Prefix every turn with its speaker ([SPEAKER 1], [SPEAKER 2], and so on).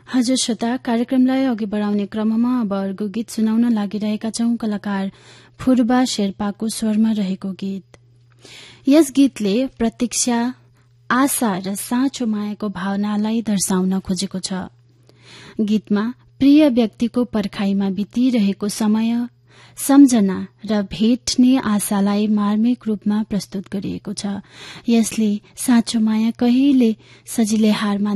[SPEAKER 1] हजुर श्रोता, कार्यक्रमलाई अघि बढाउने क्रममा अब अर्को गीत सुनाउन लागिरहेका छौं। कलाकार फुर्बा शेर्पाको स्वरमा रहेको गीत। यस गीतले प्रतीक्षा, आशा र साँचो मायाको भावनालाई दर्शाउन खोजेको छ। गीतमा प्रिय व्यक्तिको पर्खाइमा बितिरहेको समय, सम्झना र भेट्ने आशालाई मार्मिक रूपमा प्रस्तुत गरिएको छ। यसले साँचो माया कहिले सजिलै हार